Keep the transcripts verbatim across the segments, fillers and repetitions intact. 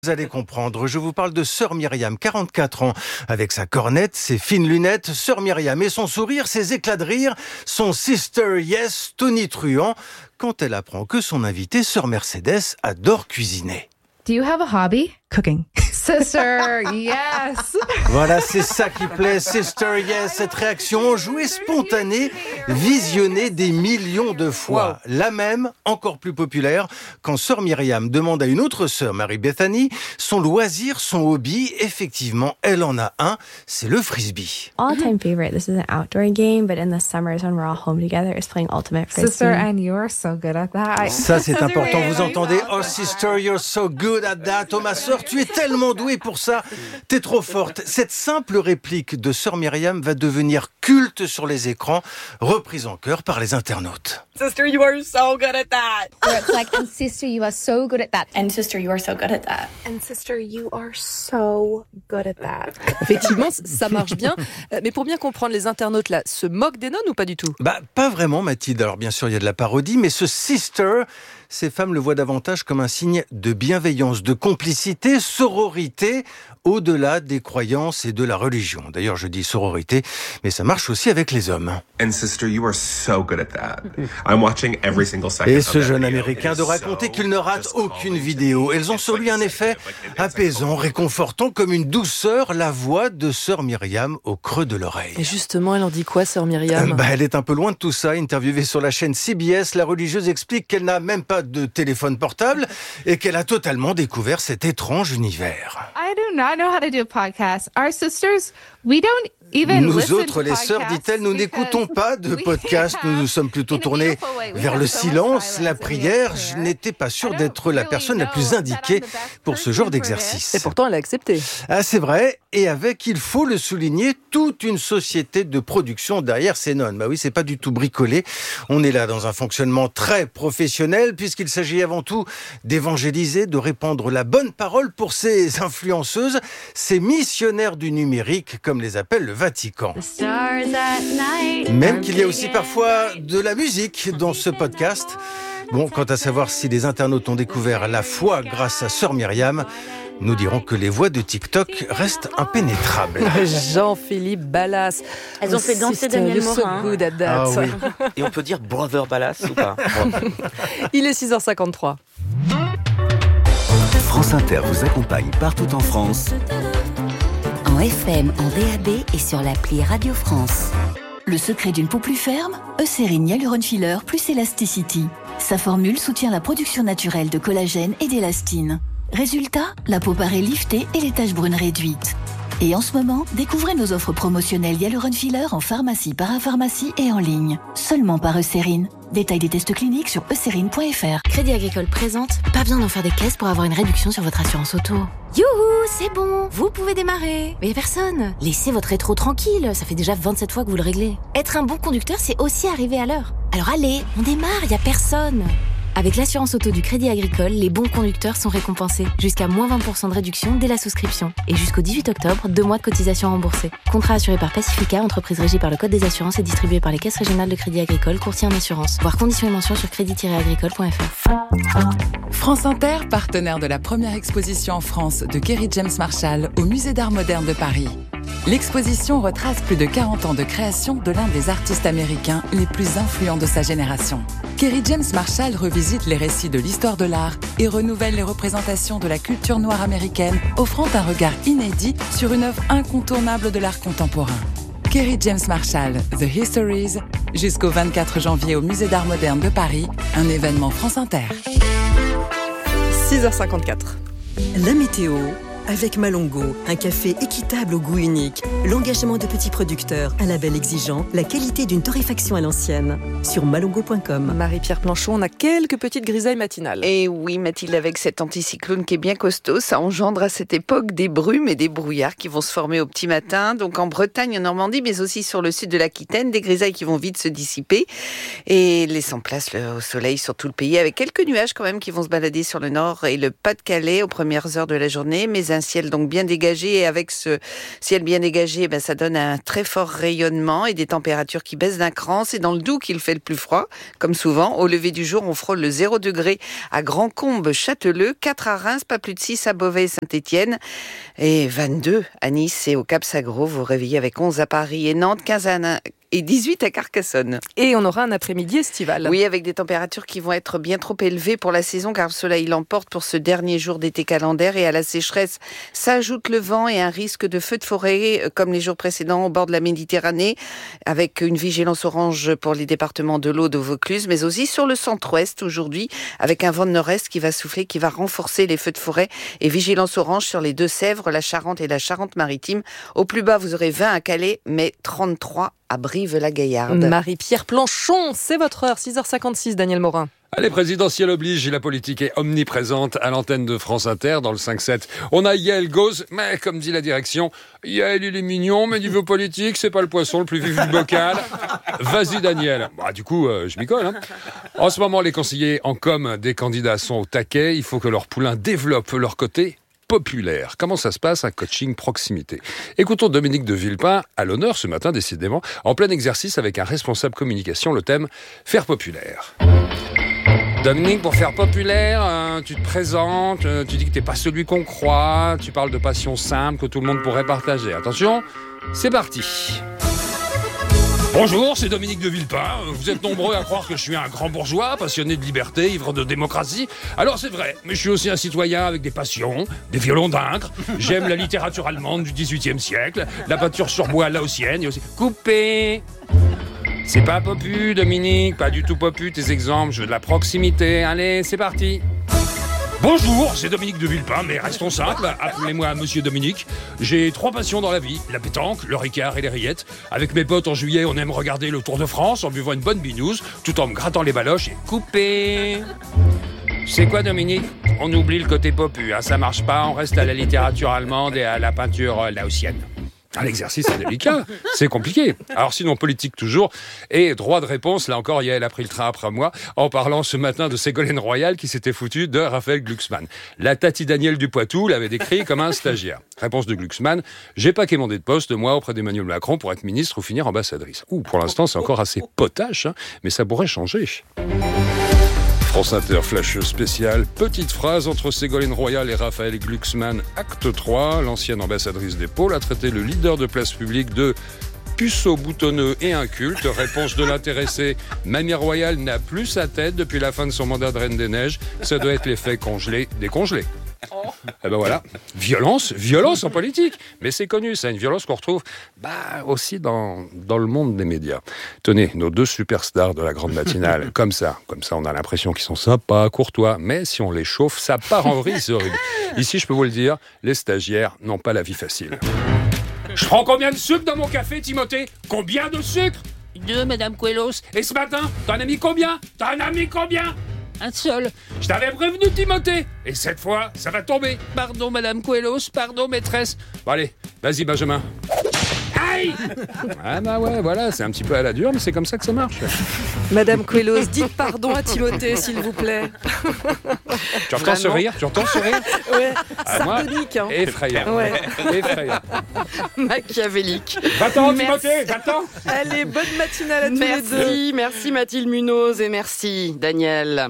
Vous allez comprendre, je vous parle de Sœur Myriam, quarante-quatre ans, avec sa cornette, ses fines lunettes, Sœur Myriam et son sourire, ses éclats de rire, son Sister Yes tonitruant, quand elle apprend que son invitée, Sœur Mercedes, adore cuisiner. Do you have a hobby? Cooking. Sister, yes. Voilà, c'est ça qui plaît, Sister Yes, cette réaction enjouée, spontanée, visionnée des millions de fois. Wow. La même, encore plus populaire, quand Sœur Myriam demande à une autre sœur, Mary Bethany, son loisir, son hobby. Effectivement, elle en a un, c'est le frisbee. All-time favorite. This is an outdoor game, but in the summers when we're all home together, is playing ultimate frisbee. Sister, and you're so good at that. Ça, c'est important, vous entendez? Oh, sister, you're so good at that. Oh, ma sœur, tu es tellement douée pour ça. T'es trop forte. Cette simple réplique de Sœur Myriam va devenir culte sur les écrans, reprise en chœur par les internautes. Sister, you are so good at that. Or it's like, and sister, you are so good at that. And sister, you are so good at that. And sister, you are so good at that. Effectivement, ça marche bien. Mais pour bien comprendre, les internautes là se moquent des nonnes ou pas du tout? Bah, pas vraiment, Mathilde. Alors bien sûr, il y a de la parodie, mais ce sister, ces femmes le voient davantage comme un signe de bienveillance, de complicité, sororité, au-delà des croyances et de la religion. D'ailleurs, je dis sororité, mais ça marche aussi avec les hommes. And sister, you are so good at that. I'm watching every single second. Et ce jeune Américain de raconter qu'il ne rate aucune vidéo. Elles ont sur lui un effet apaisant, réconfortant, comme une douceur, la voix de Sœur Myriam au creux de l'oreille. Et justement, elle en dit quoi, Sœur Myriam? euh, bah, Elle est un peu loin de tout ça. Interviewée sur la chaîne C B S, la religieuse explique qu'elle n'a même pas de téléphone portable et qu'elle a totalement découvert cet étrange univers. I do not know how to do a podcast. Our sisters, we don't even Nous listen autres, to les sœurs, dit-elle, nous n'écoutons pas de we podcast. Nous nous sommes plutôt tournés vers le silence, la prière. Je n'étais pas sûr d'être la personne la plus indiquée pour ce genre d'exercice. Et pourtant, elle a accepté. Ah, c'est vrai. Et avec, il faut le souligner, toute une société de production derrière ces nonnes. Bah oui, c'est pas du tout bricolé. On est là dans un fonctionnement très professionnel puisqu'il s'agit avant tout d'évangéliser, de répandre la bonne parole pour ces influenceuses, ces missionnaires du numérique, comme les appelle le Vatican. Même qu'il y a aussi parfois de la musique dans ce podcast. Bon, quant à savoir si les internautes ont découvert la foi grâce à Sœur Myriam, nous dirons que les voix de TikTok restent impénétrables. Jean-Philippe Ballas. Elles ont fait danser Daniel Morin. So good at that. Ah oui. Et on peut dire Brother Ballas ou pas? Il est six heures cinquante-trois. France Inter vous accompagne partout en France. En F M, en D A B et sur l'appli Radio France. Le secret d'une peau plus ferme, Eucérine Hyaluron Filler plus Elasticity. Sa formule soutient la production naturelle de collagène et d'élastine. Résultat, la peau paraît liftée et les taches brunes réduites. Et en ce moment, découvrez nos offres promotionnelles Hyaluron Filler en pharmacie, parapharmacie et en ligne. Seulement par Eucérine. Détail des tests cliniques sur eucérine point f r. Crédit Agricole présente, pas besoin d'en faire des caisses pour avoir une réduction sur votre assurance auto. Youhou, c'est bon, vous pouvez démarrer. Mais y a personne. Laissez votre rétro tranquille, ça fait déjà vingt-sept fois que vous le réglez. Être un bon conducteur, c'est aussi arriver à l'heure. Alors allez, on démarre, y a personne. Avec l'assurance auto du Crédit Agricole, les bons conducteurs sont récompensés. Jusqu'à moins vingt pour cent de réduction dès la souscription. Et jusqu'au dix-huit octobre, deux mois de cotisation remboursée. Contrat assuré par Pacifica, entreprise régie par le Code des assurances et distribué par les caisses régionales de Crédit Agricole, courtier en assurance. Voir conditions et mentions sur crédit tiret agricole point f r. France Inter, partenaire de la première exposition en France de Kerry James Marshall au Musée d'Art Moderne de Paris. L'exposition retrace plus de quarante ans de création de l'un des artistes américains les plus influents de sa génération. Kerry James Marshall revisite les récits de l'histoire de l'art et renouvelle les représentations de la culture noire américaine, offrant un regard inédit sur une œuvre incontournable de l'art contemporain. Kerry James Marshall, The Histories, jusqu'au vingt-quatre janvier au Musée d'Art Moderne de Paris, un événement France Inter. six heures cinquante-quatre. La météo avec Malongo, un café équitable au goût unique, l'engagement de petits producteurs, un label exigeant, la qualité d'une torréfaction à l'ancienne. Sur malongo point com. Marie-Pierre Planchon, on a quelques petites grisailles matinales. Et oui, Mathilde, avec cet anticyclone qui est bien costaud, ça engendre à cette époque des brumes et des brouillards qui vont se former au petit matin. Donc en Bretagne, en Normandie, mais aussi sur le sud de l'Aquitaine, des grisailles qui vont vite se dissiper et laissant place au soleil sur tout le pays, avec quelques nuages quand même qui vont se balader sur le nord et le Pas-de-Calais aux premières heures de la journée, mais un un ciel donc bien dégagé. Et avec ce ciel bien dégagé, ben, ça donne un très fort rayonnement et des températures qui baissent d'un cran. C'est dans le Doubs qu'il fait le plus froid, comme souvent. Au lever du jour, on frôle le zéro degré à Grand-Combe, Châteleux, quatre à Reims, pas plus de six à Beauvais et Saint-Étienne, et vingt-deux à Nice et au Cap-Sagro. Vous vous réveillez avec onze à Paris et Nantes, quinze à Nain et dix-huit à Carcassonne. Et on aura un après-midi estival. Oui, avec des températures qui vont être bien trop élevées pour la saison, car le soleil l'emporte pour ce dernier jour d'été calendaire. Et à la sécheresse s'ajoute le vent et un risque de feux de forêt, comme les jours précédents au bord de la Méditerranée, avec une vigilance orange pour les départements de l'Aude, au Vaucluse, mais aussi sur le centre-ouest aujourd'hui, avec un vent de nord-est qui va souffler, qui va renforcer les feux de forêt, et vigilance orange sur les Deux-Sèvres, la Charente et la Charente-Maritime. Au plus bas, vous aurez vingt à Calais, mais trente-trois à Brive-la-Gaillarde. Marie-Pierre Planchon, c'est votre heure, six heures cinquante-six, Daniel Morin. Allez, présidentielle oblige, la politique est omniprésente à l'antenne de France Inter dans le cinq sept. On a Yael Gauze, mais comme dit la direction, Yael il est mignon, mais niveau politique, c'est pas le poisson le plus vif du bocal. Vas-y Daniel. Bah du coup, euh, je m'y colle. Hein. En ce moment, les conseillers en com des candidats sont au taquet. Il faut que leurs poulains développent leur côté populaire. Comment ça se passe, un coaching proximité? Écoutons Dominique de Villepin, à l'honneur ce matin décidément, en plein exercice avec un responsable communication, le thème « Faire populaire ». Dominique, pour faire populaire, euh, tu te présentes, euh, tu dis que t'es pas celui qu'on croit, tu parles de passion simple que tout le monde pourrait partager. Attention, c'est parti. Bonjour, c'est Dominique de Villepin. Vous êtes nombreux à croire que je suis un grand bourgeois, passionné de liberté, ivre de démocratie. Alors c'est vrai, mais je suis aussi un citoyen avec des passions, des violons d'Ingres. J'aime la littérature allemande du dix-huitième siècle, la peinture sur bois laotienne et aussi... Coupé. C'est pas popu, Dominique, pas du tout popu tes exemples, je veux de la proximité. Allez, c'est parti. Bonjour, c'est Dominique de Villepin, mais restons simples, appelez-moi Monsieur Dominique. J'ai trois passions dans la vie, la pétanque, le ricard et les rillettes. Avec mes potes en juillet, on aime regarder le Tour de France en buvant une bonne binouse, tout en me grattant les baloches et coupé. C'est quoi Dominique? On oublie le côté popu, hein, ça marche pas, on reste à la littérature allemande et à la peinture laotienne. Ah, l'exercice est délicat, c'est compliqué. Alors sinon, politique toujours. Et droit de réponse, là encore, Yael a pris le train après moi, en parlant ce matin de Ségolène Royal qui s'était foutue de Raphaël Glucksmann. La Tati Daniel du Poitou l'avait décrit comme un stagiaire. Réponse de Glucksmann, j'ai pas quémandé de poste, moi, auprès d'Emmanuel Macron pour être ministre ou finir ambassadrice. Ouh, pour l'instant, c'est encore assez potache, hein, mais ça pourrait changer. France Inter Flash spécial, petite phrase entre Ségolène Royal et Raphaël Glucksmann, acte trois, l'ancienne ambassadrice des Pôles a traité le leader de place publique de puceau boutonneux et inculte. Réponse de l'intéressé, Mamie Royal n'a plus sa tête depuis la fin de son mandat de Reine des Neiges, ça doit être l'effet congelé, décongelé. Eh ben voilà, violence, violence en politique. Mais c'est connu, c'est une violence qu'on retrouve bah, aussi dans, dans le monde des médias. Tenez, nos deux superstars de la grande matinale, comme ça, comme ça on a l'impression qu'ils sont sympas, courtois, mais si on les chauffe, ça part en vrille, c'est horrible. Ici, je peux vous le dire, les stagiaires n'ont pas la vie facile. Je prends combien de sucre dans mon café, Timothée? Combien de sucre? Deux, Madame Coellos. Et ce matin, t'en as mis combien? T'en as mis combien? Un seul. Je t'avais prévenu, Timothée. Et cette fois, ça va tomber. Pardon, Madame Coellos. Pardon, maîtresse. Bon, allez, vas-y, Benjamin. Aïe! Ah bah ouais, voilà, c'est un petit peu à la dure, mais c'est comme ça que ça marche. Madame Coellos, dites pardon à Timothée, s'il vous plaît. Tu entends ce rire? Tu entends ce rire? Ouais, ah, sardonique. Moi, hein. Effrayant. Ouais. Effrayant. Machiavélique. Va-t'en, Timothée, va-t'en. Allez, bonne matinale à tous merci, les deux. Merci, merci Mathilde Munoz et merci Daniel.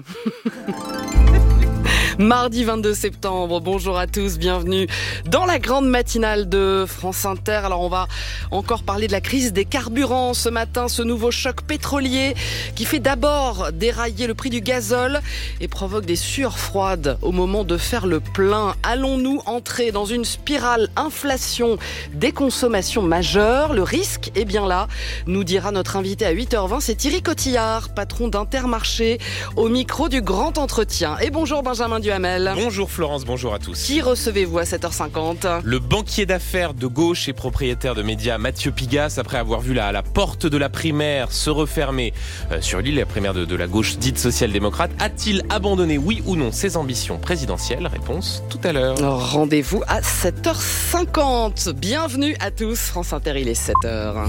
Mardi vingt-deux septembre, bonjour à tous, bienvenue dans la grande matinale de France Inter. Alors on va encore parler de la crise des carburants ce matin, ce nouveau choc pétrolier qui fait d'abord dérailler le prix du gazole et provoque des sueurs froides au moment de faire le plein. Allons-nous entrer dans une spirale inflation déconsommation majeure? Le risque est bien là, nous dira notre invité à huit heures vingt, c'est Thierry Cotillard, patron d'Intermarché, au micro du Grand Entretien. Et bonjour Benjamin Duhamel. Bonjour Florence, bonjour à tous. Qui recevez-vous à sept heures cinquante? Le banquier d'affaires de gauche et propriétaire de médias Mathieu Pigasse, après avoir vu la, la porte de la primaire se refermer euh, sur l'île, la primaire de, de la gauche dite social-démocrate, a-t-il abandonné, oui ou non, ses ambitions présidentielles? Réponse tout à l'heure. Rendez-vous à sept heures cinquante. Bienvenue à tous, France Inter, il est sept heures.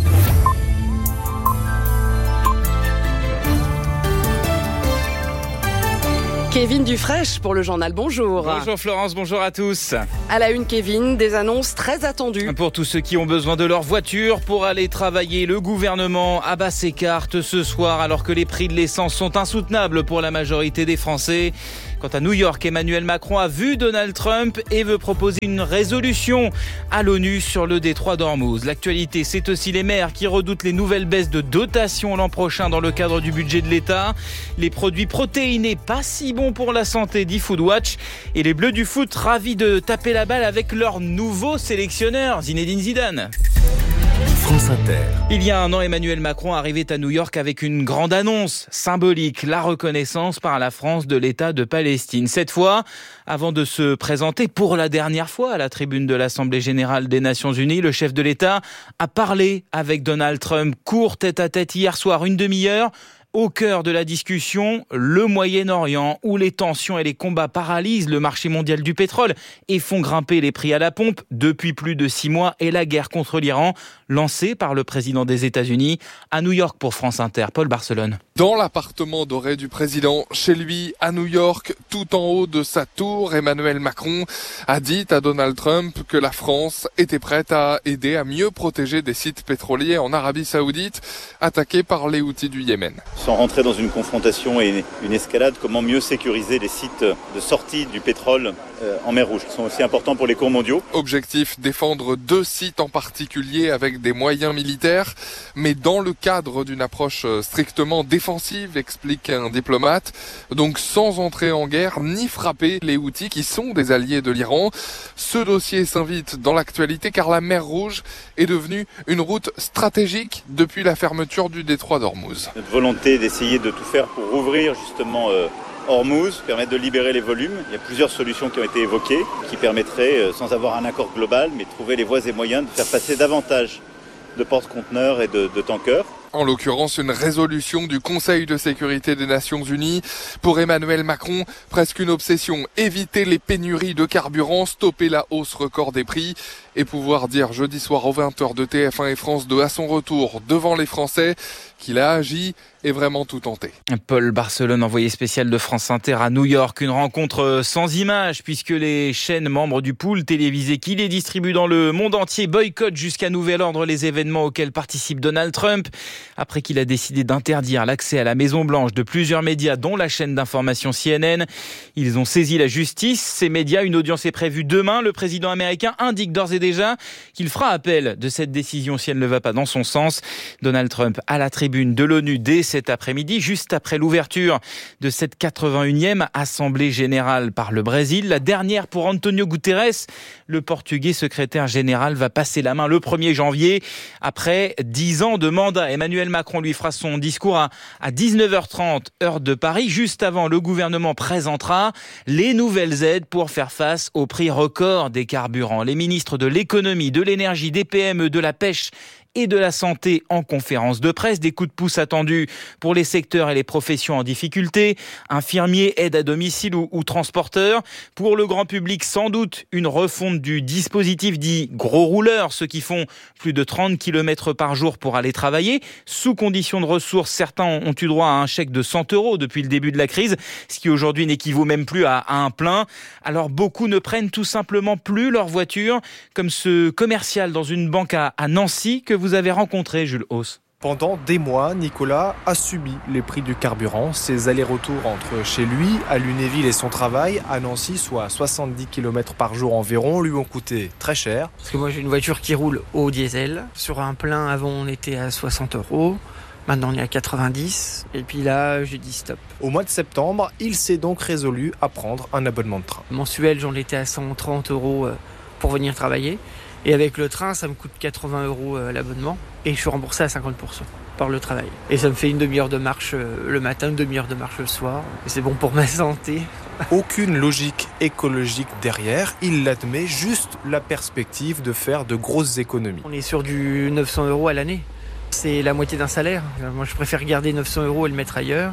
Kevin Dufraîche pour le journal, bonjour. Bonjour Florence, bonjour à tous. À la une, Kevin, des annonces très attendues. Pour tous ceux qui ont besoin de leur voiture pour aller travailler, le gouvernement abat ses cartes ce soir alors que les prix de l'essence sont insoutenables pour la majorité des Français. Quant à New York, Emmanuel Macron a vu Donald Trump et veut proposer une résolution à l'ONU sur le détroit d'Ormuz. L'actualité, c'est aussi les maires qui redoutent les nouvelles baisses de dotation l'an prochain dans le cadre du budget de l'État. Les produits protéinés, pas si bons pour la santé, dit Foodwatch. Et les Bleus du foot, ravis de taper la balle avec leur nouveau sélectionneur, Zinedine Zidane. France Inter. Il y a un an, Emmanuel Macron arrivait à New York avec une grande annonce symbolique, la reconnaissance par la France de l'État de Palestine. Cette fois, avant de se présenter pour la dernière fois à la tribune de l'Assemblée générale des Nations Unies, le chef de l'État a parlé avec Donald Trump, court tête-à-tête hier soir, une demi-heure. Au cœur de la discussion, le Moyen-Orient, où les tensions et les combats paralysent le marché mondial du pétrole et font grimper les prix à la pompe depuis plus de six mois, et la guerre contre l'Iran, lancée par le président des États-Unis. À New York pour France Inter, Paul Barcelone. Dans l'appartement doré du président, chez lui, à New York, tout en haut de sa tour, Emmanuel Macron a dit à Donald Trump que la France était prête à aider à mieux protéger des sites pétroliers en Arabie Saoudite, attaqués par les Houthis du Yémen. Sans rentrer dans une confrontation et une escalade, comment mieux sécuriser les sites de sortie du pétrole en mer Rouge, qui sont aussi importants pour les cours mondiaux. Objectif, défendre deux sites en particulier avec des moyens militaires, mais dans le cadre d'une approche strictement défensive, explique un diplomate, donc sans entrer en guerre ni frapper les Houthis qui sont des alliés de l'Iran. Ce dossier s'invite dans l'actualité car la mer Rouge est devenue une route stratégique depuis la fermeture du détroit d'Ormuz. Notre volonté d'essayer de tout faire pour ouvrir justement euh, Ormuz, permettre de libérer les volumes. Il y a plusieurs solutions qui ont été évoquées, qui permettraient, euh, sans avoir un accord global, mais trouver les voies et moyens de faire passer davantage de porte-conteneurs et de, de tankers. En l'occurrence, une résolution du Conseil de sécurité des Nations Unies. Pour Emmanuel Macron, presque une obsession. Éviter les pénuries de carburant, stopper la hausse record des prix et pouvoir dire jeudi soir aux vingt heures de T F un et France deux à son retour devant les Français qu'il a agi et vraiment tout tenté. Paul Barcelone, envoyé spécial de France Inter à New York. Une rencontre sans images puisque les chaînes membres du pool télévisé qui les distribuent dans le monde entier boycottent jusqu'à nouvel ordre les événements auxquels participe Donald Trump. Après qu'il a décidé d'interdire l'accès à la Maison-Blanche de plusieurs médias, dont la chaîne d'information C N N. Ils ont saisi la justice. Ces médias, une audience est prévue demain. Le président américain indique d'ores et déjà qu'il fera appel de cette décision si elle ne va pas dans son sens. Donald Trump à la tribune de l'ONU dès cet après-midi, juste après l'ouverture de cette quatre-vingt-unième Assemblée générale par le Brésil. La dernière pour Antonio Guterres. Le Portugais secrétaire général va passer la main le premier janvier après dix ans de mandat. Emmanuel Macron lui fera son discours à, à dix-neuf heures trente, heure de Paris. Juste avant, le gouvernement présentera les nouvelles aides pour faire face au prix record des carburants. Les ministres de l'économie, de l'énergie, des P M E, de la pêche et de la santé en conférence de presse. Des coups de pouce attendus pour les secteurs et les professions en difficulté. Infirmiers, aides à domicile ou, ou transporteurs. Pour le grand public, sans doute, une refonte du dispositif dit gros rouleurs, ceux qui font plus de trente kilomètres par jour pour aller travailler. Sous condition de ressources, certains ont eu droit à un chèque de cent euros depuis le début de la crise, ce qui aujourd'hui n'équivaut même plus à, à un plein. Alors beaucoup ne prennent tout simplement plus leur voiture, comme ce commercial dans une banque à, à Nancy que vous avez rencontré, Jules Hauss. Pendant des mois, Nicolas a subi les prix du carburant. Ses allers-retours entre chez lui, à Lunéville et son travail, à Nancy, soit soixante-dix kilomètres par jour environ, lui ont coûté très cher. Parce que moi j'ai une voiture qui roule au diesel. Sur un plein, avant on était à soixante euros. Maintenant on est à quatre-vingt-dix. Et puis là, j'ai dit stop. Au mois de septembre, il s'est donc résolu à prendre un abonnement de train. Mensuel, j'en étais à cent trente euros pour venir travailler. Et avec le train, ça me coûte quatre-vingts euros l'abonnement. Et je suis remboursé à cinquante pour cent par le travail. Et ça me fait une demi-heure de marche le matin, une demi-heure de marche le soir. Et c'est bon pour ma santé. Aucune logique écologique derrière. Il l'admet, juste la perspective de faire de grosses économies. On est sur du neuf cents euros à l'année. C'est la moitié d'un salaire. Moi, je préfère garder neuf cents euros et le mettre ailleurs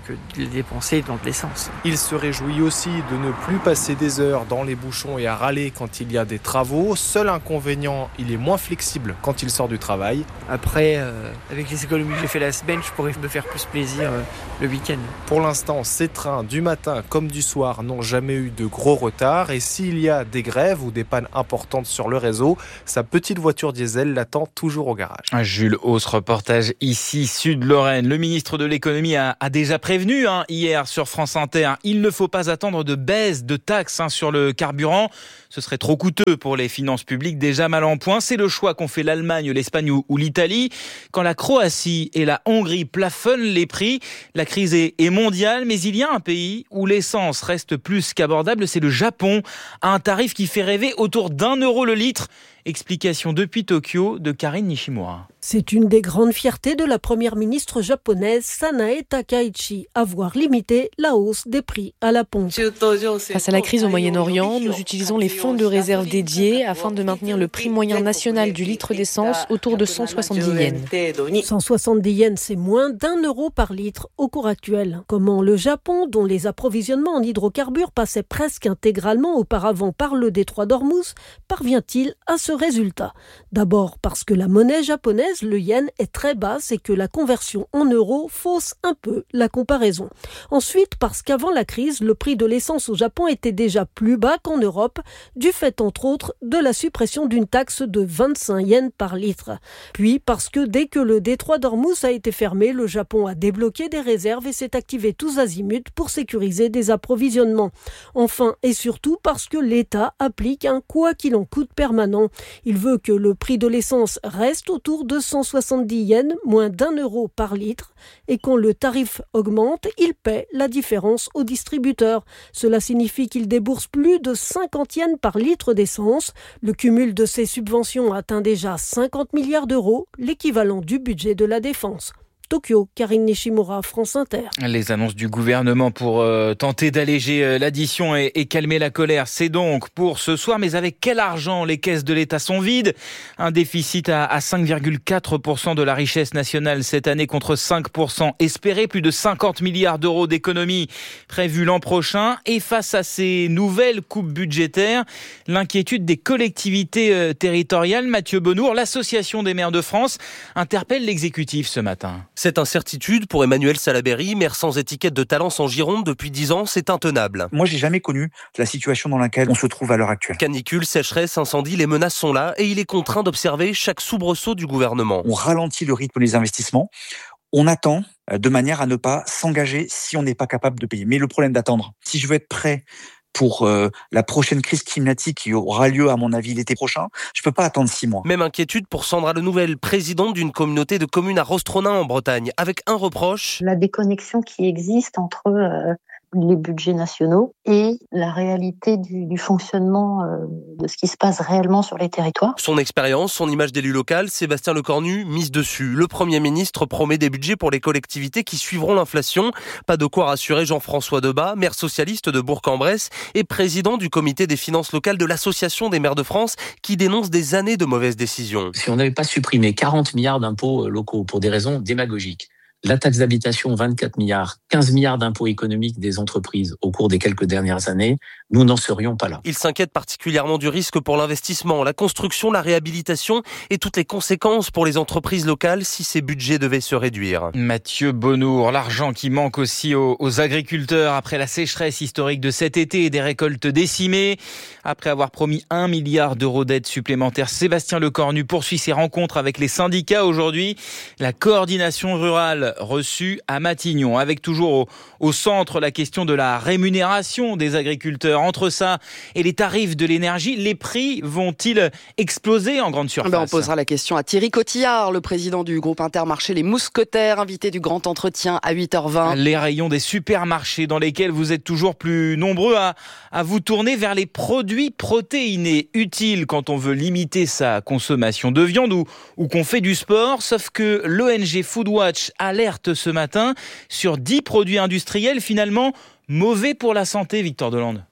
que de les dépenser dans de l'essence. Il se réjouit aussi de ne plus passer des heures dans les bouchons et à râler quand il y a des travaux. Seul inconvénient, il est moins flexible quand il sort du travail. Après, euh, avec les économies que j'ai fait la semaine, je pourrais me faire plus plaisir euh, le week-end. Pour l'instant, ces trains du matin comme du soir n'ont jamais eu de gros retards. Et s'il y a des grèves ou des pannes importantes sur le réseau, sa petite voiture diesel l'attend toujours au garage. Jules Hauss, reportage ici, Sud-Lorraine. Le ministre de l'économie a, a déjà prévenu hein, hier sur France Inter. Il ne faut pas attendre de baisse de taxes hein, sur le carburant. Ce serait trop coûteux pour les finances publiques déjà mal en point. C'est le choix qu'ont fait l'Allemagne, l'Espagne ou, ou l'Italie. Quand la Croatie et la Hongrie plafonnent les prix, la crise est, est mondiale. Mais il y a un pays où l'essence reste plus qu'abordable, c'est le Japon. À un tarif qui fait rêver autour d'un euro le litre. Explication depuis Tokyo de Karine Nishimura. C'est une des grandes fiertés de la première ministre japonaise Sanae Takaichi, avoir limité la hausse des prix à la pompe. Face à la crise au Moyen-Orient, nous utilisons les fonds de réserve dédiés afin de maintenir le prix moyen national du litre d'essence autour de cent soixante-dix yens. cent soixante-dix yens, c'est moins d'un euro par litre au cours actuel. Comment le Japon, dont les approvisionnements en hydrocarbures passaient presque intégralement auparavant par le détroit d'Ormuz, parvient-il à ce résultat? D'abord parce que la monnaie japonaise, le yen, est très basse et que la conversion en euros fausse un peu la comparaison. Ensuite parce qu'avant la crise, le prix de l'essence au Japon était déjà plus bas qu'en Europe, du fait entre autres de la suppression d'une taxe de vingt-cinq yens par litre. Puis parce que dès que le détroit d'Ormuz a été fermé, le Japon a débloqué des réserves et s'est activé tous azimuts pour sécuriser des approvisionnements. Enfin et surtout parce que l'État applique un quoi qu'il en coûte permanent. Il veut que le prix de l'essence reste autour de cent soixante-dix yens, moins d'un euro par litre, et quand le tarif augmente, il paie la différence au distributeur. Cela signifie qu'il débourse plus de cinquante yens par litre d'essence. Le cumul de ces subventions atteint déjà cinquante milliards d'euros, l'équivalent du budget de la défense. Tokyo, Karine Nishimura, France Inter. Les annonces du gouvernement pour euh, tenter d'alléger euh, l'addition et, et calmer la colère, c'est donc pour ce soir. Mais avec quel argent? Les caisses de l'État sont vides. Un déficit à, à cinq virgule quatre pour cent de la richesse nationale cette année contre cinq pour cent espéré. Plus de cinquante milliards d'euros d'économies prévues l'an prochain. Et face à ces nouvelles coupes budgétaires, l'inquiétude des collectivités euh, territoriales. Mathieu Bonnour, l'Association des maires de France, interpelle l'exécutif ce matin. Cette incertitude pour Emmanuel Salaberry, maire sans étiquette de Talence en Gironde depuis dix ans, c'est intenable. Moi, j'ai jamais connu la situation dans laquelle on se trouve à l'heure actuelle. Canicule, sécheresse, incendie, les menaces sont là et il est contraint d'observer chaque soubresaut du gouvernement. On ralentit le rythme des investissements. On attend de manière à ne pas s'engager si on n'est pas capable de payer. Mais le problème d'attendre, si je veux être prêt pour euh, la prochaine crise climatique qui aura lieu, à mon avis, l'été prochain, je peux pas attendre six mois. Même inquiétude pour Sandra Lenouvelle, présidente d'une communauté de communes à Rostronin en Bretagne, avec un reproche. La déconnexion qui existe entre euh, les budgets nationaux et la réalité du, du fonctionnement euh, de ce qui se passe réellement sur les territoires. Son expérience, son image d'élu local, Sébastien Lecornu mise dessus. Le Premier ministre promet des budgets pour les collectivités qui suivront l'inflation. Pas de quoi rassurer Jean-François Debat, maire socialiste de Bourg-en-Bresse et président du comité des finances locales de l'Association des maires de France, qui dénonce des années de mauvaises décisions. Si on n'avait pas supprimé quarante milliards d'impôts locaux pour des raisons démagogiques, la taxe d'habitation, vingt-quatre milliards, quinze milliards d'impôts économiques des entreprises au cours des quelques dernières années, nous n'en serions pas là. Il s'inquiète particulièrement du risque pour l'investissement, la construction, la réhabilitation et toutes les conséquences pour les entreprises locales si ces budgets devaient se réduire. Mathieu Bonnour, l'argent qui manque aussi aux, aux agriculteurs après la sécheresse historique de cet été et des récoltes décimées. Après avoir promis un milliard d'euros d'aide supplémentaire, Sébastien Lecornu poursuit ses rencontres avec les syndicats aujourd'hui. La coordination rurale reçue à Matignon, avec toujours au, au centre la question de la rémunération des agriculteurs. Entre ça et les tarifs de l'énergie, les prix vont-ils exploser en grande surface? Ben, on posera la question à Thierry Cotillard, le président du groupe Intermarché Les Mousquetaires, invité du grand entretien à huit heures vingt. Les rayons des supermarchés dans lesquels vous êtes toujours plus nombreux à, à vous tourner vers les produits protéinés, utiles quand on veut limiter sa consommation de viande ou, ou qu'on fait du sport. Sauf que l'O N G Foodwatch alerte ce matin sur dix produits industriels finalement mauvais pour la santé, Victor Delande.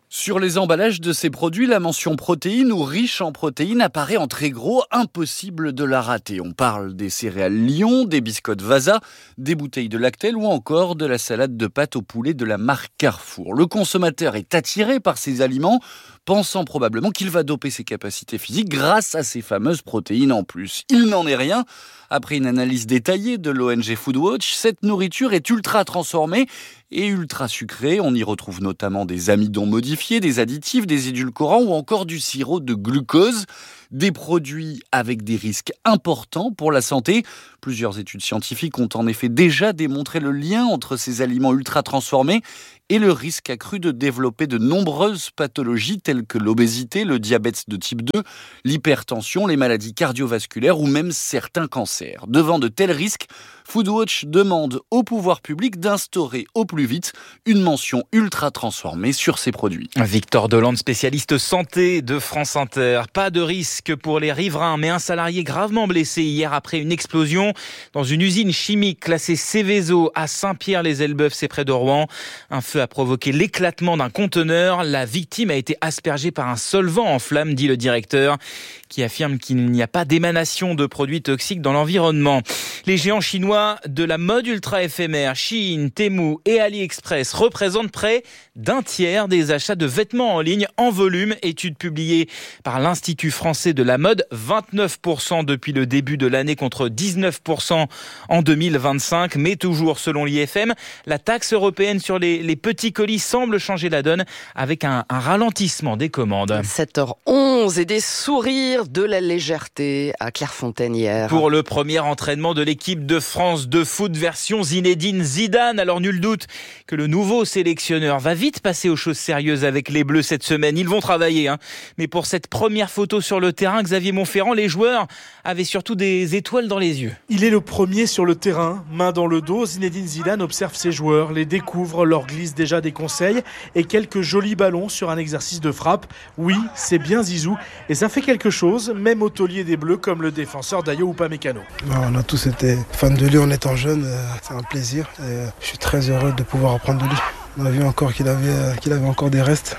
Sur les emballages de ces produits, la mention protéines ou riche en protéines apparaît en très gros, impossible de la rater. On parle des céréales Lion, des biscottes Vasa, des bouteilles de Lactel ou encore de la salade de pâtes au poulet de la marque Carrefour. Le consommateur est attiré par ces aliments, pensant probablement qu'il va doper ses capacités physiques grâce à ces fameuses protéines en plus. Il n'en est rien. Après une analyse détaillée de l'O N G Foodwatch, cette nourriture est ultra transformée et ultra sucrée. On y retrouve notamment des amidons modifiés, des additifs, des édulcorants ou encore du sirop de glucose. Des produits avec des risques importants pour la santé. Plusieurs études scientifiques ont en effet déjà démontré le lien entre ces aliments ultra transformés et le risque accru de développer de nombreuses pathologies telles que l'obésité, le diabète de type deux, l'hypertension, les maladies cardiovasculaires ou même certains cancers. Devant de tels risques, Foodwatch demande au pouvoir public d'instaurer au plus vite une mention ultra transformée sur ces produits. Victor Delande, spécialiste santé de France Inter. Pas de risque pour les riverains, mais un salarié gravement blessé hier après une explosion dans une usine chimique classée Céveso à Saint-Pierre-les-Elbeuf, c'est près de Rouen. Un feu a provoqué l'éclatement d'un conteneur. La victime a été aspergée par un solvant en flammes, dit le directeur, qui affirme qu'il n'y a pas d'émanation de produits toxiques dans l'environnement. Les géants chinois de la mode ultra éphémère, Shein, Temu et AliExpress représentent près d'un tiers des achats de vêtements en ligne en volume. Étude publiée par l'Institut français de la mode, vingt-neuf pour cent depuis le début de l'année contre dix-neuf pour cent en deux mille vingt-cinq. Mais toujours selon l'I F M, la taxe européenne sur les, les petits colis semble changer la donne avec un, un ralentissement des commandes. sept heures onze et des sourires, de la légèreté à Clairefontaine hier. Pour le premier entraînement de l'équipe de France de foot version Zinedine Zidane. Alors nul doute que le nouveau sélectionneur va vite passer aux choses sérieuses avec les Bleus cette semaine. Ils vont travailler, hein. Mais pour cette première photo sur le terrain, Xavier Montferrand, les joueurs avaient surtout des étoiles dans les yeux. Il est le premier sur le terrain, main dans le dos. Zinedine Zidane observe ses joueurs, les découvre, leur glisse déjà des conseils et quelques jolis ballons sur un exercice de frappe. Oui, c'est bien Zizou et ça fait quelque chose, même au taulier des Bleus comme le défenseur Dayo Upamecano. On a tous été fans de lui en étant jeune, c'est un plaisir et je suis très heureux de pouvoir apprendre de lui. On a vu encore qu'il avait, qu'il avait encore des restes.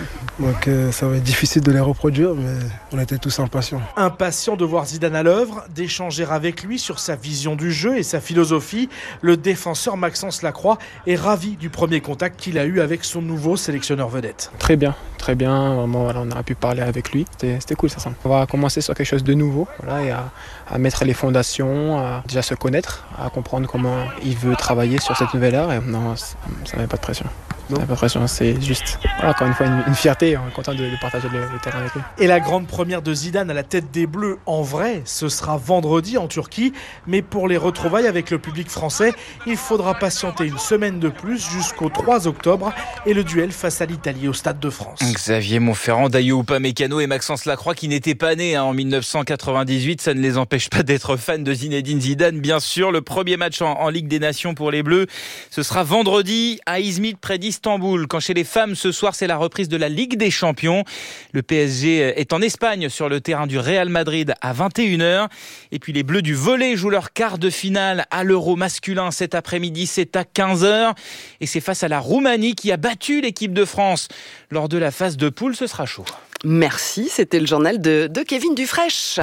Donc euh, ça va être difficile de les reproduire, mais on était tous impatients. Impatients de voir Zidane à l'œuvre, d'échanger avec lui sur sa vision du jeu et sa philosophie. Le défenseur Maxence Lacroix est ravi du premier contact qu'il a eu avec son nouveau sélectionneur vedette. Très bien, très bien. Vraiment, voilà, on a pu parler avec lui. C'était, c'était cool, ça semble. On va commencer sur quelque chose de nouveau, voilà, et à, à mettre les fondations, à déjà se connaître, à comprendre comment il veut travailler sur cette nouvelle ère. Et non, ça n'avait pas de pression. Non. Pas de pression, c'est juste, voilà, encore une fois, une, une fierté. On est content de, de partager le, le terrain avec lui. Et la grande première de Zidane à la tête des Bleus, en vrai, ce sera vendredi en Turquie. Mais pour les retrouvailles avec le public français, il faudra patienter une semaine de plus jusqu'au trois octobre et le duel face à l'Italie au Stade de France. Xavier Montferrand, Dayo Upamecano et Maxence Lacroix qui n'étaient pas nés hein, en dix-neuf cent quatre-vingt-dix-huit. Ça ne les empêche pas d'être fans de Zinedine Zidane. Bien sûr, le premier match en, en Ligue des Nations pour les Bleus, ce sera vendredi à Izmit près d'Istanbul. Quand chez les femmes, ce soir, c'est la reprise de la Ligue des Champions. Le P S G est en Espagne sur le terrain du Real Madrid à vingt et une heures. Et puis les Bleus du volley jouent leur quart de finale à l'Euro masculin cet après-midi. C'est à quinze heures. Et c'est face à la Roumanie qui a battu l'équipe de France. Lors de la phase de poule, ce sera chaud. Merci, c'était le journal de, de Kevin Dufraîche.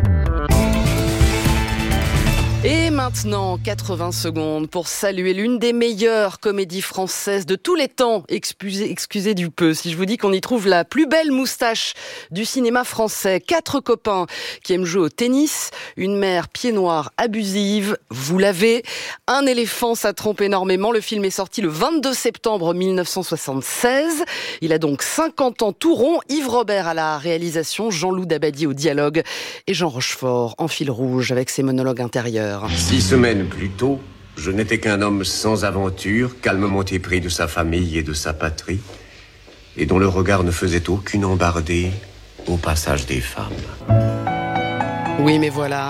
Et maintenant, quatre-vingts secondes pour saluer l'une des meilleures comédies françaises de tous les temps. Excusez, excusez du peu si je vous dis qu'on y trouve la plus belle moustache du cinéma français. Quatre copains qui aiment jouer au tennis, une mère pied noir abusive, vous l'avez. Un éléphant, ça trompe énormément. Le film est sorti le vingt-deux septembre mille neuf cent soixante-seize. Il a donc cinquante ans tout rond. Yves Robert à la réalisation, Jean-Loup Dabadi au dialogue et Jean Rochefort en fil rouge avec ses monologues intérieurs. Six semaines plus tôt, je n'étais qu'un homme sans aventure, calmement épris de sa famille et de sa patrie, et dont le regard ne faisait aucune embardée au passage des femmes. Oui, mais voilà,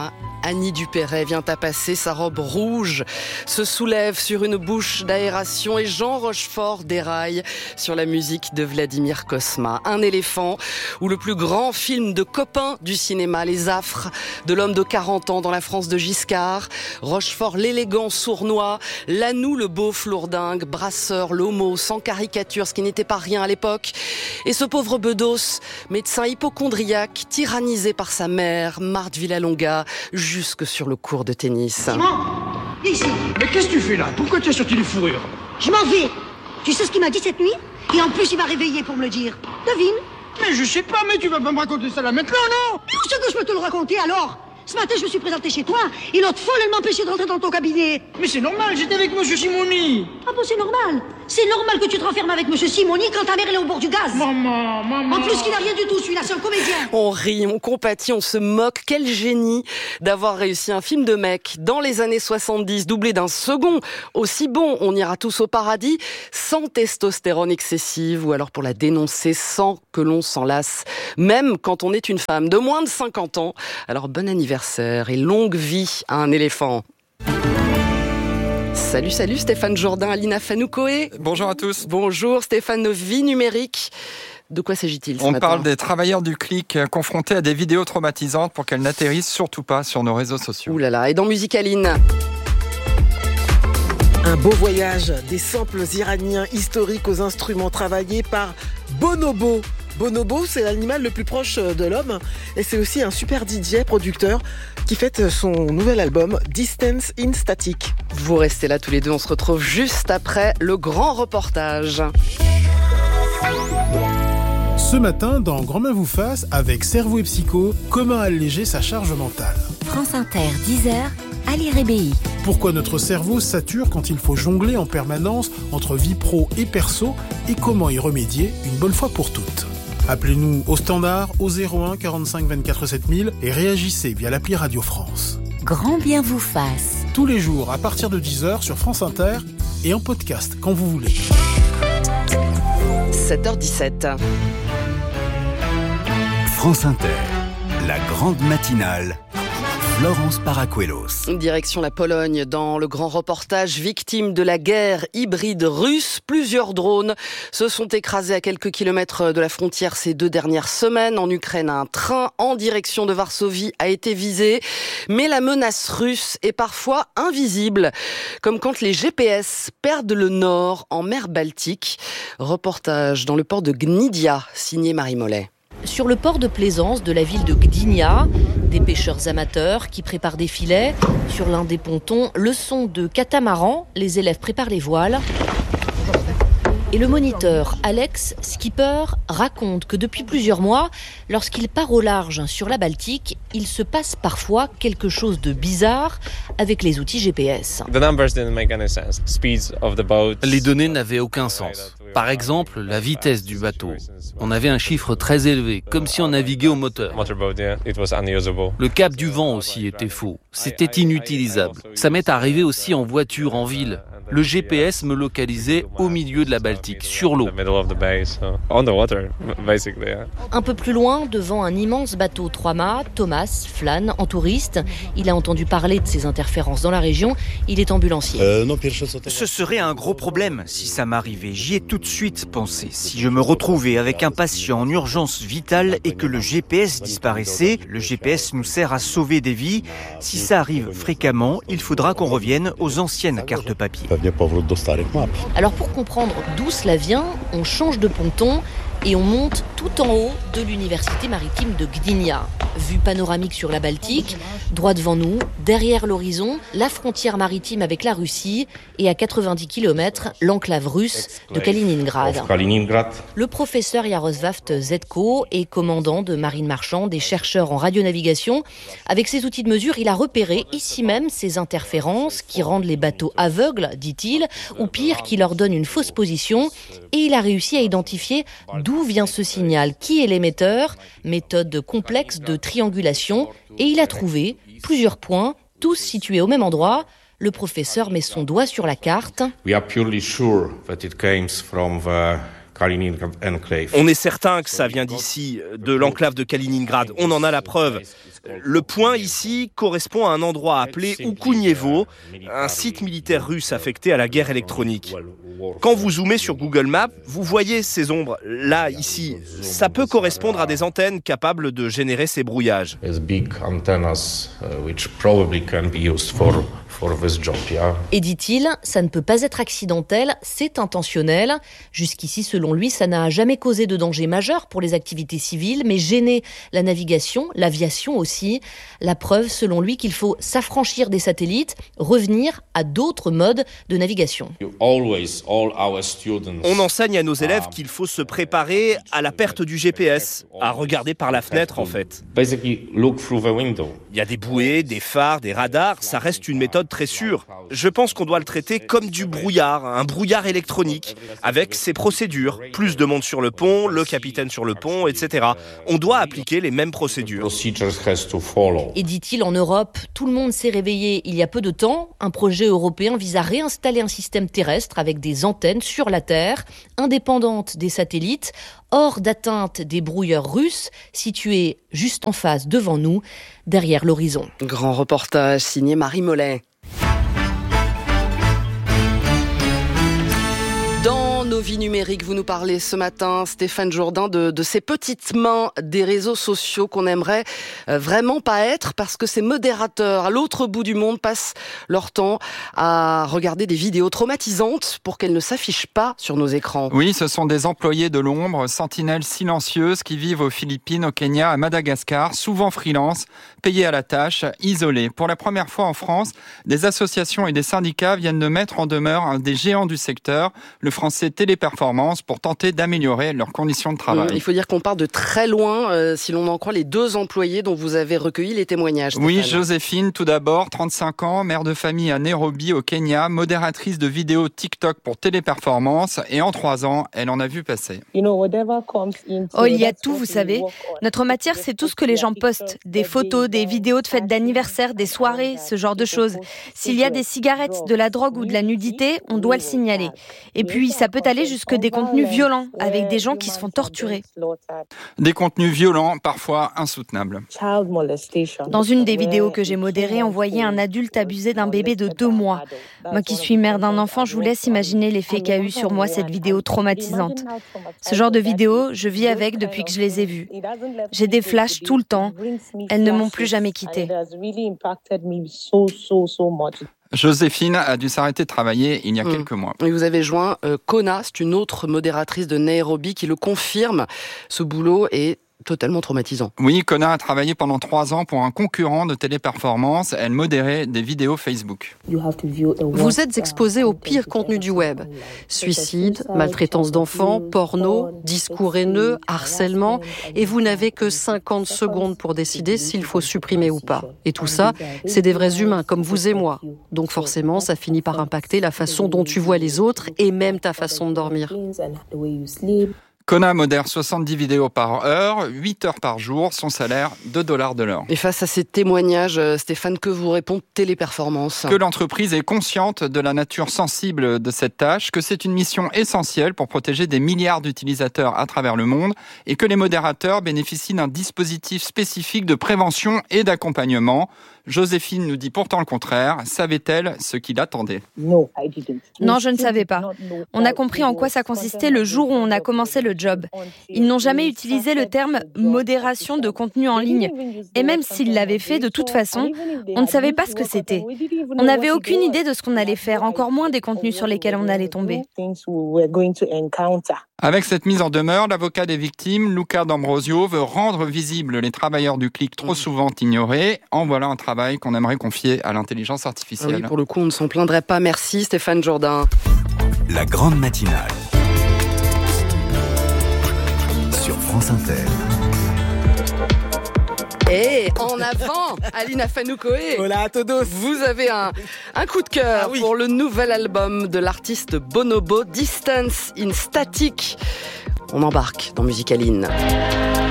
Annie Dupéret vient à passer, sa robe rouge se soulève sur une bouche d'aération et Jean Rochefort déraille sur la musique de Vladimir Cosma. Un éléphant ou le plus grand film de copains du cinéma, Les Affres de l'homme de quarante ans dans la France de Giscard, Rochefort l'élégant sournois, Lanoux le beauf lourdingue, Brasseur l'homo sans caricature, ce qui n'était pas rien à l'époque, et ce pauvre Bedos, médecin hypocondriaque, tyrannisé par sa mère, Marthe Villalonga, jusque sur le court de tennis. Simon, viens ici. Mais qu'est-ce que tu fais là? Pourquoi tu as sorti les fourrures? Je m'en vais. Tu sais ce qu'il m'a dit cette nuit? Et en plus, il m'a réveillé pour me le dire. Devine. Mais je sais pas, mais tu vas pas me raconter ça là maintenant, non? Où c'est que je peux te le raconter alors? Ce matin, je me suis présenté chez toi et l'autre folle, elle m'empêchait de rentrer dans ton cabinet. Mais c'est normal, j'étais avec monsieur Simoni. Ah bon, c'est normal. C'est normal que tu te renfermes avec monsieur Simoni quand ta mère elle est au bord du gaz. Maman, maman. En plus, qu'il n'a rien du tout, celui-là, c'est un comédien. On rit, on compatit, on se moque. Quel génie d'avoir réussi un film de mec dans les années soixante-dix, doublé d'un second aussi bon, On ira tous au paradis, sans testostérone excessive, ou alors pour la dénoncer sans que l'on s'en lasse, même quand on est une femme de moins de cinquante ans. Alors bon anniversaire et longue vie à un éléphant. Salut, salut Stéphane Jourdain, Alina Fanoukoé. Bonjour à tous. Bonjour Stéphane, nos vies numériques. De quoi s'agit-il ce On matin ? parle des travailleurs du clic confrontés à des vidéos traumatisantes pour qu'elles n'atterrissent surtout pas sur nos réseaux sociaux. Ouh là là, et dans Musicaline ? Un beau voyage, des samples iraniens historiques aux instruments travaillés par Bonobo. Bonobo, c'est l'animal le plus proche de l'homme et c'est aussi un super D J producteur qui fête son nouvel album Distance in Static. Vous restez là tous les deux, on se retrouve juste après le grand reportage. Ce matin, dans Grand Main vous fasse, avec Cerveau et Psycho, comment alléger sa charge mentale. France Inter, dix heures, Ali Rébéi. Pourquoi notre cerveau sature quand il faut jongler en permanence entre vie pro et perso et comment y remédier une bonne fois pour toutes. Appelez-nous au standard au zéro un quarante-cinq vingt-quatre sept mille et réagissez via l'appli Radio France. Grand bien vous fasse. Tous les jours à partir de dix heures sur France Inter et en podcast quand vous voulez. sept heures dix-sept. France Inter, la grande matinale. Florence Paracuelos. Direction la Pologne, dans le grand reportage victime de la guerre hybride russe. Plusieurs drones se sont écrasés à quelques kilomètres de la frontière ces deux dernières semaines. En Ukraine, un train en direction de Varsovie a été visé. Mais la menace russe est parfois invisible, comme quand les G P S perdent le nord en mer Baltique. Reportage dans le port de Gdynia, signé Marie Mollet. Sur le port de plaisance de la ville de Gdynia, des pêcheurs amateurs qui préparent des filets. Sur l'un des pontons, leçon de catamaran, les élèves préparent les voiles. Et le moniteur, Alex, skipper, raconte que depuis plusieurs mois, lorsqu'il part au large sur la Baltique, il se passe parfois quelque chose de bizarre avec les outils G P S. Les données n'avaient aucun sens. Par exemple, la vitesse du bateau. On avait un chiffre très élevé, comme si on naviguait au moteur. Le cap du vent aussi était faux. C'était inutilisable. Ça m'est arrivé aussi en voiture, en ville. Le G P S me localisait au milieu de la Baltique, sur l'eau. Un peu plus loin, devant un immense bateau trois-mâts, Thomas flâne en touriste. Il a entendu parler de ces interférences dans la région. Il est ambulancier. Ce serait un gros problème si ça m'arrivait. J'y ai tout de suite pensé. Si je me retrouvais avec un patient en urgence vitale et que le G P S disparaissait, le G P S nous sert à sauver des vies. Si ça arrive fréquemment, il faudra qu'on revienne aux anciennes cartes papier. Alors pour comprendre d'où cela vient, on change de ponton et on monte tout en haut de l'université maritime de Gdynia. Vue panoramique sur la Baltique, droit devant nous, derrière l'horizon, la frontière maritime avec la Russie et à quatre-vingt-dix kilomètres, l'enclave russe de Kaliningrad. Le professeur Yaroslav Zetko est commandant de marine marchande et chercheur en radionavigation. Avec ses outils de mesure, il a repéré ici même ces interférences qui rendent les bateaux aveugles, dit-il, ou pire, qui leur donnent une fausse position. Et il a réussi à identifier d'où vient ce signal, qui est l'émetteur, méthode complexe de triangulation, et il a trouvé plusieurs points, tous situés au même endroit. Le professeur met son doigt sur la carte. We are purely sure that it came from the On est certain que ça vient d'ici, de l'enclave de Kaliningrad. On en a la preuve. Le point ici correspond à un endroit appelé Oukounievo, un site militaire russe affecté à la guerre électronique. Quand vous zoomez sur Google Maps, vous voyez ces ombres, là, ici. Ça peut correspondre à des antennes capables de générer ces brouillages. Et dit-il, ça ne peut pas être accidentel, c'est intentionnel. Jusqu'ici, selon lui, ça n'a jamais causé de danger majeur pour les activités civiles, mais gêné la navigation, l'aviation aussi. La preuve, selon lui, qu'il faut s'affranchir des satellites, revenir à d'autres modes de navigation. On enseigne à nos élèves qu'il faut se préparer à la perte du G P S, à regarder par la fenêtre en fait. Il y a des bouées, des phares, des radars, ça reste une méthode très sûre. Je pense qu'on doit le traiter comme du brouillard, un brouillard électronique, avec ses procédures. Plus de monde sur le pont, le capitaine sur le pont, et cetera. On doit appliquer les mêmes procédures. Et dit-il, en Europe, tout le monde s'est réveillé il y a peu de temps. Un projet européen vise à réinstaller un système terrestre avec des antennes sur la Terre, indépendantes des satellites, hors d'atteinte des brouilleurs russes, situés juste en face devant nous, derrière l'horizon. Grand reportage signé Marie Mollet. Dans nos vies numériques, vous nous parlez ce matin, Stéphane Jourdain, de, de ces petites mains des réseaux sociaux qu'on aimerait vraiment pas être parce que ces modérateurs à l'autre bout du monde passent leur temps à regarder des vidéos traumatisantes pour qu'elles ne s'affichent pas sur nos écrans. Oui, ce sont des employés de l'ombre, sentinelles silencieuses qui vivent aux Philippines, au Kenya, à Madagascar, souvent freelance, payés à la tâche, isolés. Pour la première fois en France, des associations et des syndicats viennent de mettre en demeure des géants du secteur, le français Téléperformance, pour tenter d'améliorer leurs conditions de travail. Il faut dire qu'on part de très loin, euh, si l'on en croit les deux employés dont vous avez recueilli les témoignages. Stéphane. Oui, Joséphine, tout d'abord, trente-cinq ans, mère de famille à Nairobi, au Kenya, modératrice de vidéos TikTok pour Téléperformance, et en trois ans, elle en a vu passer. Oh, il y a tout, vous savez. Notre matière, c'est tout ce que les gens postent. Des photos, des vidéos de fêtes d'anniversaire, des soirées, ce genre de choses. S'il y a des cigarettes, de la drogue ou de la nudité, on doit le signaler. Et puis, ça peut aller jusque des contenus violents, avec des gens qui se font torturer. Des contenus violents, parfois insoutenables. Dans une des vidéos que j'ai modérées, on voyait un adulte abuser d'un bébé de deux mois. Moi qui suis mère d'un enfant, je vous laisse imaginer l'effet qu'a eu sur moi cette vidéo traumatisante. Ce genre de vidéos, je vis avec depuis que je les ai vues. J'ai des flashs tout le temps. Elles ne m'ont plus jamais quittée. Joséphine a dû s'arrêter de travailler il y a mmh. quelques mois. Et vous avez joint euh, Kona, c'est une autre modératrice de Nairobi qui le confirme. Ce boulot est totalement traumatisant. Oui, Kona a travaillé pendant trois ans pour un concurrent de Téléperformance. Elle modérait des vidéos Facebook. Vous êtes exposé au pire contenu du web. Suicide, maltraitance d'enfants, porno, discours haineux, harcèlement. Et vous n'avez que cinquante secondes pour décider s'il faut supprimer ou pas. Et tout ça, c'est des vrais humains comme vous et moi. Donc forcément, ça finit par impacter la façon dont tu vois les autres et même ta façon de dormir. Kona modère soixante-dix vidéos par heure, huit heures par jour, son salaire deux dollars de l'heure. Et face à ces témoignages, Stéphane, que vous répond Téléperformance ? Que l'entreprise est consciente de la nature sensible de cette tâche, que c'est une mission essentielle pour protéger des milliards d'utilisateurs à travers le monde et que les modérateurs bénéficient d'un dispositif spécifique de prévention et d'accompagnement. Joséphine nous dit pourtant le contraire. Savait-elle ce qu'il attendait ? Non, je ne savais pas. On a compris en quoi ça consistait le jour où on a commencé le job. Ils n'ont jamais utilisé le terme modération de contenu en ligne. Et même s'ils l'avaient fait de toute façon, on ne savait pas ce que c'était. On n'avait aucune idée de ce qu'on allait faire, encore moins des contenus sur lesquels on allait tomber. Avec cette mise en demeure, l'avocat des victimes, Luca D'Ambrosio, veut rendre visibles les travailleurs du clic trop souvent ignorés. En voilà un travail qu'on aimerait confier à l'intelligence artificielle. Oui, pour le coup, on ne s'en plaindrait pas. Merci Stéphane Jourdain. La grande matinale sur France Inter. Et en avant, Alina Fanoukoé. Hola a todos. Vous avez un, un coup de cœur ah oui. pour le nouvel album de l'artiste Bonobo, Distance in Static. On embarque dans Musicaline.